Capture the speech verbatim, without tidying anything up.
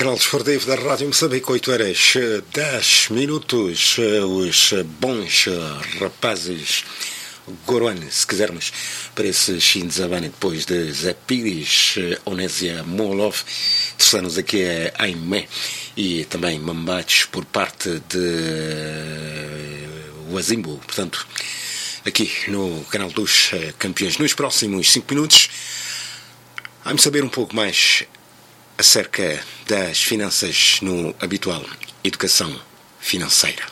Canal Desportivo da Rádio Moçambique, oito horas dez minutos. Os bons rapazes Goruane, se quisermos, para esse Shinzabane depois de Zé Pires, Onésia Molov, terceiro-nos aqui é Aimé e também Mambates por parte de Wazimbo. Portanto, aqui no canal dos campeões. Nos próximos cinco minutos vamos saber um pouco mais acerca das finanças no habitual Educação Financeira.